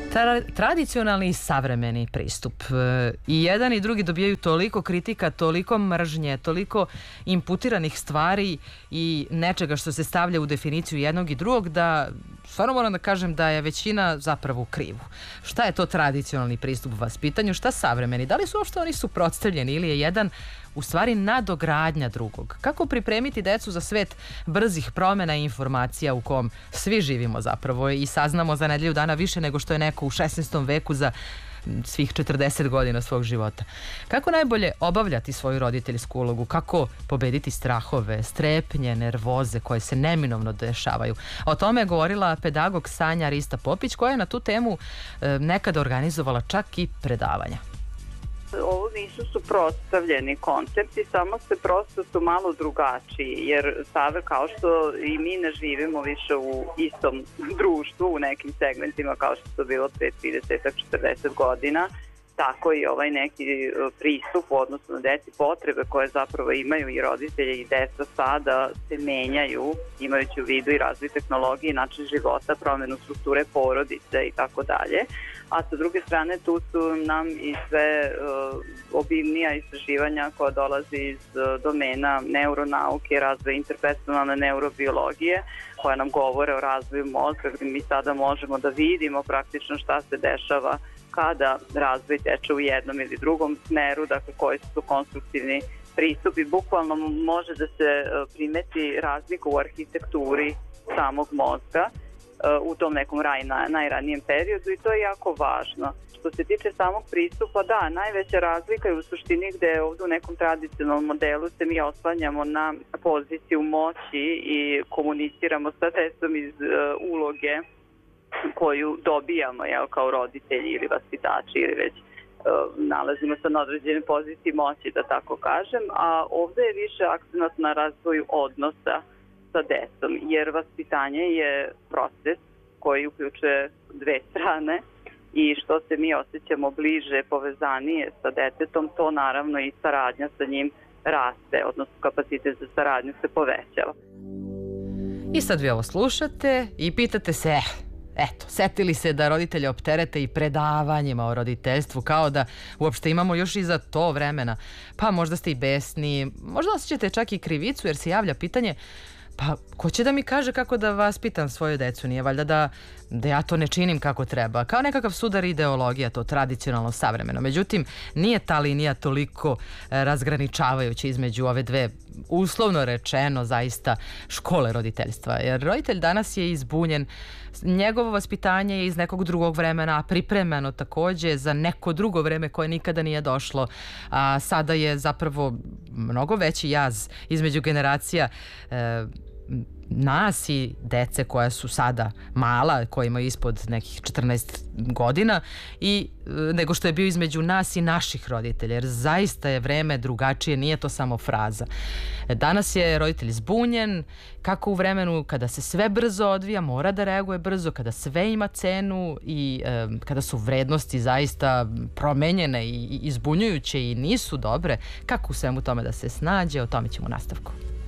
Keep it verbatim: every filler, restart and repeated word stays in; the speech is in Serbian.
Tra tradicionalni i savremeni pristup. I jedan i drugi dobijaju toliko kritika, toliko mržnje, toliko imputiranih stvari i nečega što se stavlja u definiciju jednog i drugog da stvarno moram da kažem da je većina zapravo u krivu. Šta je to tradicionalni pristup u vaspitanju, šta savremeni? Da li su uopšte oni suprotstavljeni ili je jedan u stvari nadogradnja drugog? Kako pripremiti decu za svet brzih promjena i informacija u kom svi živimo zapravo i saznamo za nedelju dana više nego što je neko u šesnaestom veku za svih četrdeset godina svog života? Kako najbolje obavljati svoju roditeljsku ulogu? Kako pobediti strahove, strepnje, nervoze koje se neminovno dešavaju? O tome je govorila pedagog Sanja Rista Popić, koja je na tu temu e, nekada organizovala čak i predavanja. Ovo nisu suprotstavljeni koncepti, samo se prosto su malo drugačiji, jer save kao što i mi ne živimo više u istom društvu u nekim segmentima kao što to bilo pre trideset do četrdeset godina, tako i ovaj neki pristup odnosno deci, potrebe koje zapravo imaju i roditelji i deca sada se menjaju, imajući u vidu i razvoj tehnologije, način života, promenu strukture porodice i tako dalje. A sa druge strane tu su nam i sve uh, obimnija istraživanja koja dolazi iz uh, domena neuronauke, razvoja interpersonalne neurobiologije, koja nam govore o razvoju mozga, gdje mi sada možemo da vidimo praktično šta se dešava kada razvoj teče u jednom ili drugom smeru, dakle koji su konstruktivni pristupi. Bukvalno može da se uh, primeti razlika u arhitekturi samog mozga u tom nekom raj, na, najranijem periodu i to je jako važno. Što se tiče samog pristupa, da, najveća razlika je u suštini gde ovdje u nekom tradicionalnom modelu se mi oslanjamo na poziciju moći i komuniciramo sa decom iz uh, uloge koju dobijamo jel, kao roditelji ili vaspitači ili već uh, nalazimo se na određenoj poziciji moći, da tako kažem, a ovdje je više akcenat na razvoju odnosa sa decom, jer vaspitanje je proces koji uključuje dve strane i što se mi osjećamo bliže, povezanije sa detetom, to naravno i saradnja sa njim raste, odnosno kapacitet za saradnju se povećava. I sad vi ovo slušate i pitate se, eh, eto, setili se da roditelje opterete i predavanjima o roditeljstvu, kao da uopšte imamo još i za to vremena. Pa možda ste i besni, možda osjećate čak i krivicu jer se javlja pitanje, pa ko će da mi kaže kako da vaspitam svoju decu? Nije valjda da, da ja to ne činim kako treba? Kao nekakav sudar ideologija, to tradicionalno savremeno. Međutim, nije ta linija toliko razgraničavajuća između ove dve, uslovno rečeno, zaista škole roditeljstva. Jer roditelj danas je izbunjen, njegovo vaspitanje je iz nekog drugog vremena, pripremeno takođe za neko drugo vreme koje nikada nije došlo. A sada je zapravo mnogo veći jaz između generacija e, nas i dece koja su sada mala, koja imaju ispod nekih četrnaest godina, i nego što je bio između nas i naših roditelja, jer zaista je vreme drugačije, nije to samo fraza. Danas je roditelj zbunjen, kako u vremenu kada se sve brzo odvija, mora da reaguje brzo, kada sve ima cenu i e, kada su vrednosti zaista promenjene i, i izbunjujuće i nisu dobre, kako u svemu tome da se snađe, o tome ćemo u nastavku.